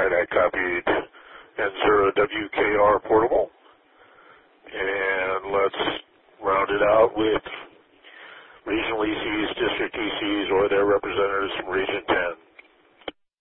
right, I copied N0 WKR portable. And let's round it out with regional ECs, district ECs, or their representatives from Region